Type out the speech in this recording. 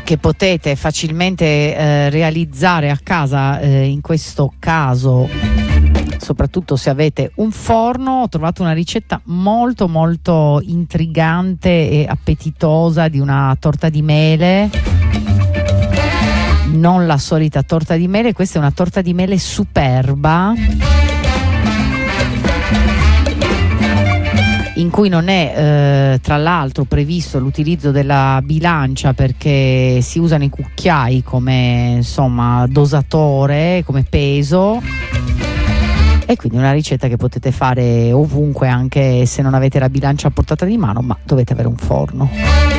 che potete facilmente realizzare a casa, in questo caso soprattutto se avete un forno. Ho trovato una ricetta molto molto intrigante e appetitosa di una torta di mele, non la solita torta di mele, questa è una torta di mele superba, in cui non è tra l'altro previsto l'utilizzo della bilancia, perché si usano i cucchiai come, insomma, dosatore, come peso, e quindi una ricetta che potete fare ovunque, anche se non avete la bilancia a portata di mano, ma dovete avere un forno.